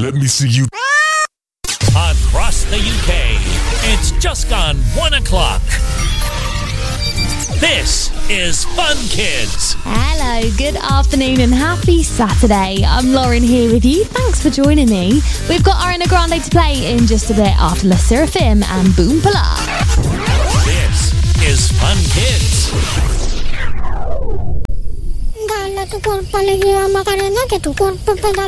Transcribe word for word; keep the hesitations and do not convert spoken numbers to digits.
Let me see you. Across the U K, it's just gone one o'clock. This is Fun Kids. Hello, good afternoon and happy Saturday. I'm Lauren here with you. Thanks for joining me. We've got Ariana Grande to play in just a bit after La Seraphim and Boom Pala. This is Fun Kids. Dale tu cuerpo alegría Macarena, que tu cuerpo pedal.